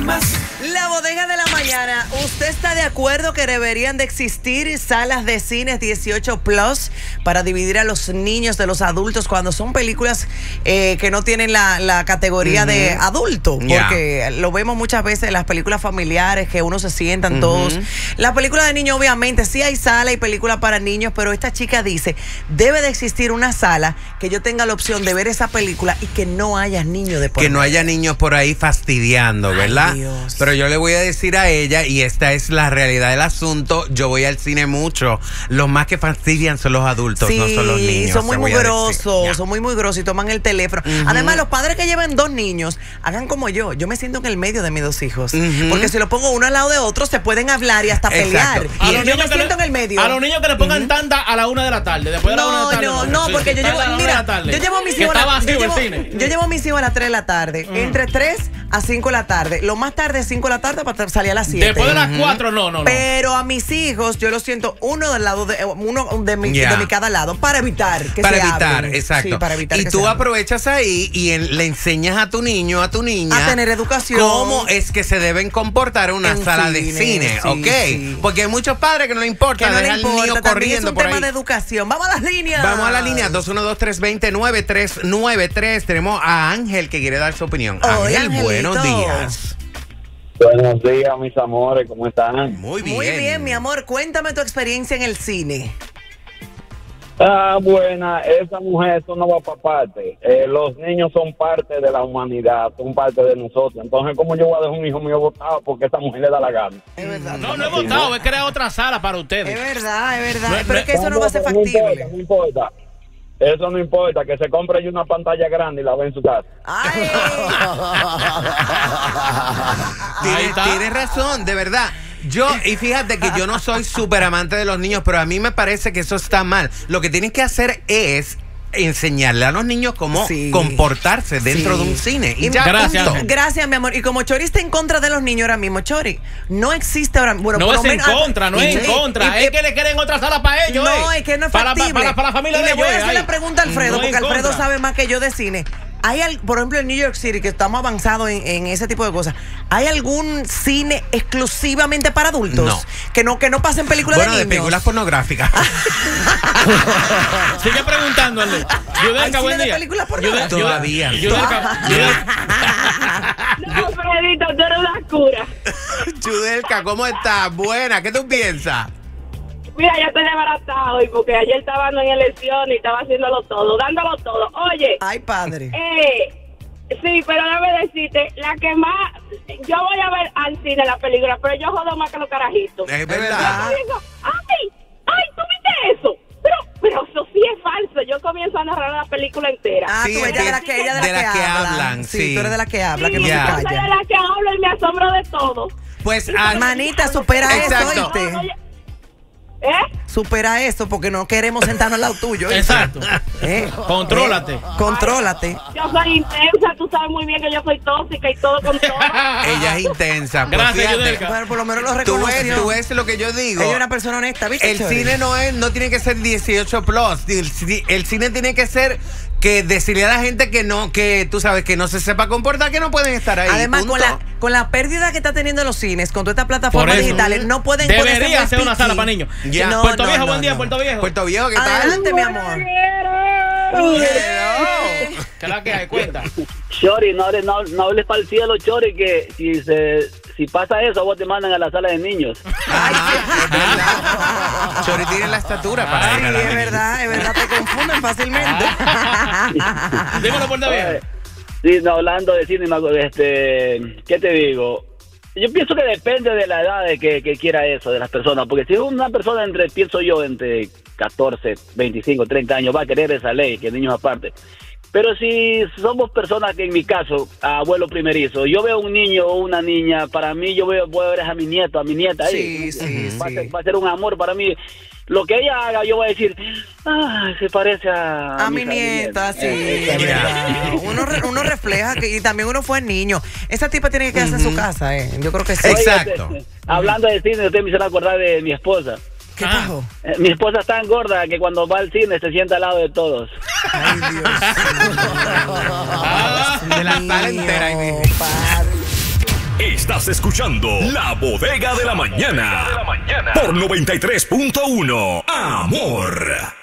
más. La bodega de la mañana. ¿Usted está de acuerdo que deberían de existir salas de cines 18 plus para dividir a los niños de los adultos cuando son películas que no tienen la categoría de adulto? Porque lo vemos muchas veces en las películas familiares que uno se sientan todos. La película de niños, obviamente, sí hay sala y película para niños, pero esta chica dice, debe de existir una sala que yo tenga la opción de ver esa película y que no haya niños de por Que no haya niños por ahí fastidiando, ¿verdad? Ay, Dios. Pero yo le voy a decir a ella, y esta es la realidad del asunto, yo voy al cine mucho. Los más que fastidian son los adultos, sí, no son los niños. son muy mugrosos, son muy grosos y toman el teléfono. Además, los padres que lleven 2 niños, hagan como yo. Yo me siento en el medio de mis 2 hijos. Porque si lo pongo uno al lado de otro, se pueden hablar y hasta pelear. Y yo me siento en el medio. A los niños que le pongan tanda a la 1 de la tarde. Después de la 1 de la tarde. No, porque yo llevo, mira, yo llevo a mis hijos yo llevo a mis hijos a las 3 de la tarde. Entre 3 a 5 de la tarde. Lo más tarde es 5 de la tarde para salir a las 7. Después de las 4, no. Pero a mis hijos yo lo siento uno de mi cada lado para evitar que se hablen. Exacto. Sí, para evitar y que tú se hablen. aprovechas ahí y le enseñas a tu niño, a tu niña a tener educación. Cómo es que se deben comportar en una sala de cine, sí, ¿ok? Sí. Porque hay muchos padres que no le importa dejar al niño corriendo por ahí. Es un tema de educación. Vamos a las líneas. Vamos a la línea 212-320-9393. Tenemos a Ángel que quiere dar su opinión. Ángel, buenos días. Buenos días, mis amores, ¿cómo están? Muy bien. Muy bien, mi amor. Cuéntame tu experiencia en el cine. Buena, esa mujer, eso no va para parte. Los niños son parte de la humanidad, son parte de nosotros. Entonces, ¿cómo yo voy a dejar un hijo mío botado porque esa mujer le da la gana? Es verdad. No he votado, he creado otra sala para ustedes. Es verdad. Pero es que eso no va a ser factible. No importa. Eso no importa, que se compre una pantalla grande y la ve en su casa. Ay. Tienes razón, de verdad. Y fíjate que yo no soy súper amante de los niños, pero a mí me parece que eso está mal. Lo que tienen que hacer es enseñarle a los niños cómo comportarse dentro de un cine. Y ya, gracias, mi amor. Y como Chori está en contra de los niños ahora mismo, Chori, no existe ahora mismo. No es en contra, es que le quieren otra sala para ellos. No, es que no es factible. Para la familia de ellos. Le voy a hacer la pregunta a Alfredo, porque Alfredo sabe más que yo de cine. Por ejemplo, en New York City, que estamos avanzados en ese tipo de cosas, ¿hay algún cine exclusivamente para adultos? No. Que no pasen películas de niños. Bueno, de películas pornográficas. Sigue preguntándole. Yudelka, buen día. Películas pornográficas? Todavía. No, Fredito, tú eres una cura. Yudelka, ¿cómo estás? Buena, ¿qué tú piensas? Mira, ya estoy desbaratado hoy porque ayer estaba en elección y estaba haciéndolo todo, dándolo todo. Oye. Ay, padre. Sí, pero déjame decirte, la que más... Yo voy a ver al cine la película, pero yo jodo más que los carajitos. Es verdad. Yo digo, ay, ¿tú viste eso? Pero eso sí es falso. Yo comienzo a narrar la película entera. Sí, tú eres de las que hablan. Sí, tú eres de las que habla, que no se calla. Yo soy de las que hablo y me asombro de todo. Pues, manita, supera eso, ¿oíste? Supera eso porque no queremos sentarnos al lado tuyo. Exacto. Contrólate. Contrólate. Yo soy intensa, tú sabes muy bien que yo soy tóxica y todo con todo. Ella es intensa. Gracias, Yudelka. Pero por lo menos lo reconoció. Tú ves lo que yo digo. Ella es una persona honesta, ¿viste? El cine no tiene que ser 18 plus. El cine tiene que ser que decirle a la gente que tú sabes que no se sepa comportar, que no pueden estar ahí. Además, con la pérdida que está teniendo los cines, con todas estas plataformas digitales, no pueden debería ser una sala para niños. Puerto Viejo, buen día, Puerto Viejo. Puerto Viejo, ¿qué tal? Adelante, mi amor. ¿Qué es la que hay? Cuenta. Chori, no hables para el cielo, Chori, que si pasa eso, vos te mandan a la sala de niños. Chori tiene la estatura para ir a la es verdad, te confunden fácilmente. Dímelo, Puerto Viejo. Sí, no, hablando de cine, ¿qué te digo? Yo pienso que depende de la edad de que quiera eso, de las personas, porque si una persona entre 14, 25, 30 años va a querer esa ley, que niños aparte. Pero si somos personas que, en mi caso, abuelo primerizo, yo veo un niño o una niña, para mí voy a ver a mi nieto, a mi nieta ahí. Va a ser un amor para mí. Lo que ella haga, yo voy a decir, se parece a mi nieta, sí. Uno refleja y también uno fue niño. Esa tipa tiene que quedarse en su casa, Yo creo que sí. Exacto. Hablando de cine, usted me hizo acordar de mi esposa. ¿Qué pasó? Mi esposa es tan gorda que cuando va al cine se sienta al lado de todos. Ay, Dios. De la sala entera. Padre. Estás escuchando La Bodega de la Mañana. Por 93.1 Amor.